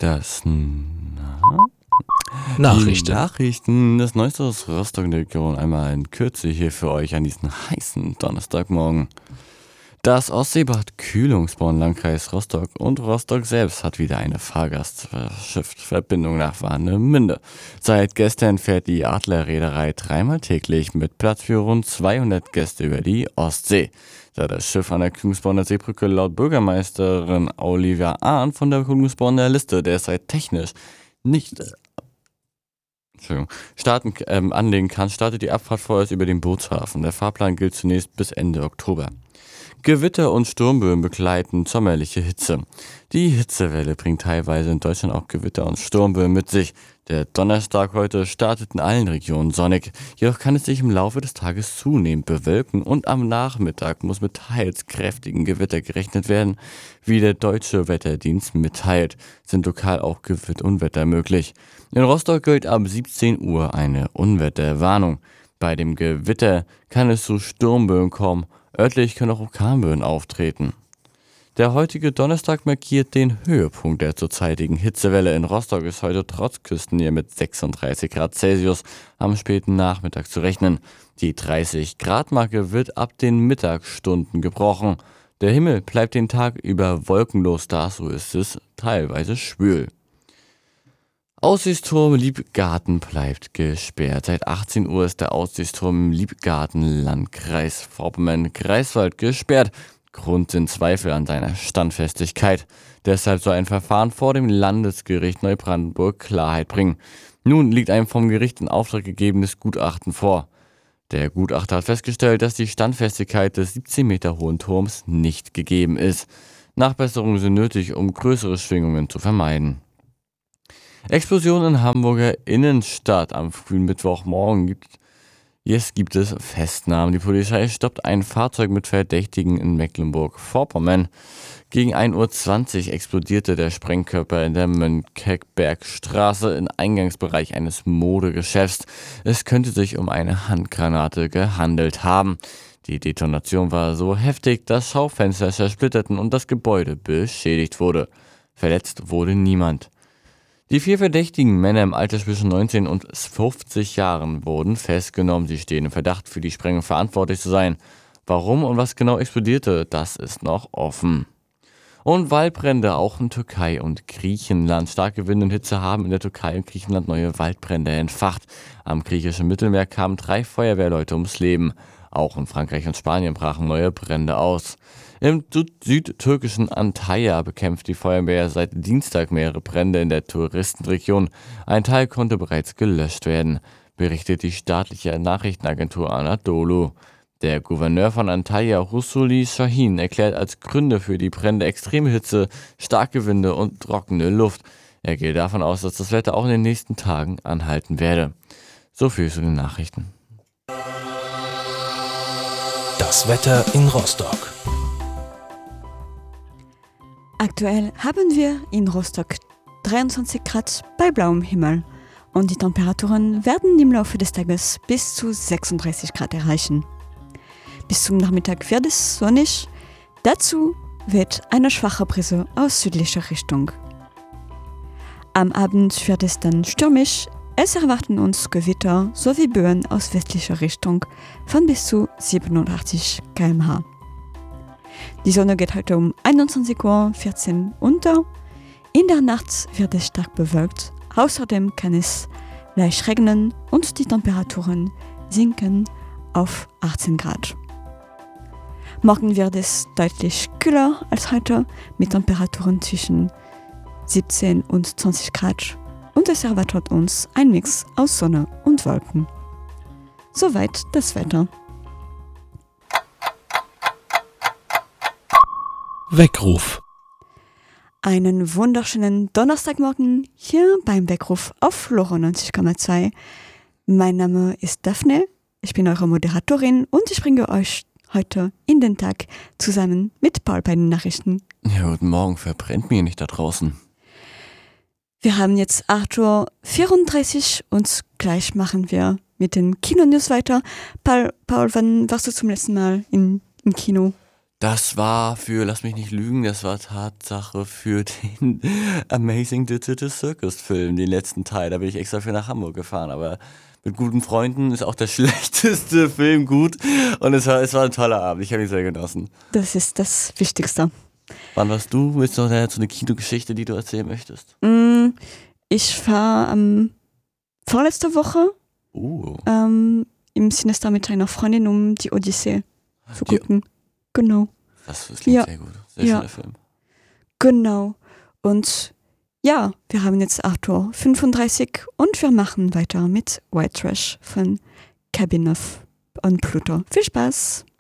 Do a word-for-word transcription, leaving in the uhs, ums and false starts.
Das na? Nachrichten. Die Nachrichten, das Neueste aus Rostock in der Region, einmal in Kürze hier für euch an diesem heißen Donnerstagmorgen. Das Ostseebad Kühlungsborn, Landkreis Rostock und Rostock selbst hat wieder eine Fahrgastschiffsverbindung nach Warnemünde. Seit gestern fährt die Adler-Reederei dreimal täglich mit Platz für rund zweihundert Gäste über die Ostsee. Da das Schiff an der Kühlungsborner Seebrücke laut Bürgermeisterin Olivia Ahn von der Kühlungsborner Liste derzeit technisch nicht Entschuldigung, starten, ähm, anlegen kann, startet die Abfahrt vorerst über den Bootshafen. Der Fahrplan gilt zunächst bis Ende Oktober. Gewitter und Sturmböen begleiten sommerliche Hitze. Die Hitzewelle bringt teilweise in Deutschland auch Gewitter und Sturmböen mit sich. Der Donnerstag heute startet in allen Regionen sonnig, jedoch kann es sich im Laufe des Tages zunehmend bewölken und am Nachmittag muss mit teils kräftigen Gewitter gerechnet werden. Wie der Deutsche Wetterdienst mitteilt, sind lokal auch Gewitter und Unwetter möglich. In Rostock gilt ab siebzehn Uhr eine Unwetterwarnung. Bei dem Gewitter kann es zu Sturmböen kommen. Örtlich können auch Orkanböen auftreten. Der heutige Donnerstag markiert den Höhepunkt der zurzeitigen Hitzewelle. In Rostock ist heute trotz Küstennähe mit sechsunddreißig Grad Celsius am späten Nachmittag zu rechnen. Die dreißig Grad Marke wird ab den Mittagsstunden gebrochen. Der Himmel bleibt den Tag über wolkenlos, da so ist es teilweise schwül. Aussichtsturm Liebgarten bleibt gesperrt. Seit achtzehn Uhr ist der Aussichtsturm im Liebgarten, Landkreis Vorpommern-Greifswald gesperrt. Grund sind Zweifel an seiner Standfestigkeit. Deshalb soll ein Verfahren vor dem Landesgericht Neubrandenburg Klarheit bringen. Nun liegt ein vom Gericht in Auftrag gegebenes Gutachten vor. Der Gutachter hat festgestellt, dass die Standfestigkeit des siebzehn Meter hohen Turms nicht gegeben ist. Nachbesserungen sind nötig, um größere Schwingungen zu vermeiden. Explosion in Hamburger Innenstadt. Am frühen Mittwochmorgen gibt, jetzt gibt es Festnahmen. Die Polizei stoppt ein Fahrzeug mit Verdächtigen in Mecklenburg-Vorpommern. Gegen ein Uhr zwanzig explodierte der Sprengkörper in der Mönckebergstraße im Eingangsbereich eines Modegeschäfts. Es könnte sich um eine Handgranate gehandelt haben. Die Detonation war so heftig, dass Schaufenster zersplitterten und das Gebäude beschädigt wurde. Verletzt wurde niemand. Die vier verdächtigen Männer im Alter zwischen neunzehn und fünfzig Jahren wurden festgenommen. Sie stehen im Verdacht, für die Sprengung verantwortlich zu sein. Warum und was genau explodierte, das ist noch offen. Und Waldbrände auch in Türkei und Griechenland. Starke Winde und Hitze haben in der Türkei und Griechenland neue Waldbrände entfacht. Am griechischen Mittelmeer kamen drei Feuerwehrleute ums Leben. Auch in Frankreich und Spanien brachen neue Brände aus. Im südtürkischen Antalya bekämpft die Feuerwehr seit Dienstag mehrere Brände in der Touristenregion. Ein Teil konnte bereits gelöscht werden, berichtet die staatliche Nachrichtenagentur Anadolu. Der Gouverneur von Antalya, Rusuli Shahin, erklärt als Gründe für die Brände extreme Hitze, starke Winde und trockene Luft. Er geht davon aus, dass das Wetter auch in den nächsten Tagen anhalten werde. So viel zu den Nachrichten. Das Wetter in Rostock. Aktuell haben wir in Rostock dreiundzwanzig Grad bei blauem Himmel und die Temperaturen werden im Laufe des Tages bis zu sechsunddreißig Grad erreichen. Bis zum Nachmittag wird es sonnig, dazu weht eine schwache Brise aus südlicher Richtung. Am Abend wird es dann stürmisch, es erwarten uns Gewitter sowie Böen aus westlicher Richtung von bis zu siebenundachtzig Kilometer pro Stunde. Die Sonne geht heute um einundzwanzig Uhr vierzehn unter. In der Nacht wird es stark bewölkt. Außerdem kann es leicht regnen und die Temperaturen sinken auf achtzehn Grad. Morgen wird es deutlich kühler als heute mit Temperaturen zwischen siebzehn und zwanzig Grad und es erwartet uns ein Mix aus Sonne und Wolken. Soweit das Wetter. Weckruf. Einen wunderschönen Donnerstagmorgen hier beim Weckruf auf Loro neunzig Komma zwei. Mein Name ist Daphne, ich bin eure Moderatorin und ich bringe euch heute in den Tag zusammen mit Paul bei den Nachrichten. Ja, guten Morgen, verbrennt mir nicht da draußen. Wir haben jetzt acht Uhr vierunddreißig und gleich machen wir mit den Kino-News weiter. Paul, Paul, wann warst du zum letzten Mal in, im Kino? Das war für, lass mich nicht lügen, das war Tatsache für den Amazing Digital Circus Film, den letzten Teil. Da bin ich extra für nach Hamburg gefahren, aber mit guten Freunden ist auch der schlechteste Film gut und es war, es war ein toller Abend, ich habe ihn sehr genossen. Das ist das Wichtigste. Wann warst du? Willst du noch eine, so eine Kinogeschichte, die du erzählen möchtest? Mm, ich war ähm, vorletzte Woche Uh, ähm, im Cinestar mit einer Freundin, um die Odyssee zu Die- gucken. Genau, das, das klingt Ja. sehr gut. Sehr Ja. schöner Film. genau. Und ja, wir haben jetzt acht Uhr fünfunddreißig und wir machen weiter mit White Trash von Cabin of on Pluto. Viel Spaß!